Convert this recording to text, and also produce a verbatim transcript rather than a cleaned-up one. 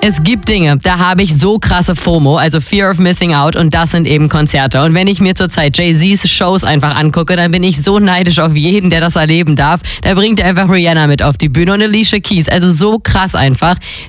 Es gibt Dinge, da habe ich so krasse FOMO, also Fear of Missing Out, und das sind eben Konzerte. Und wenn ich mir zurzeit Jay-Z's Shows einfach angucke, dann bin ich so neidisch auf jeden, der das erleben darf. Da bringt er einfach Rihanna mit auf die Bühne und Alicia Keys, also so krass einfach.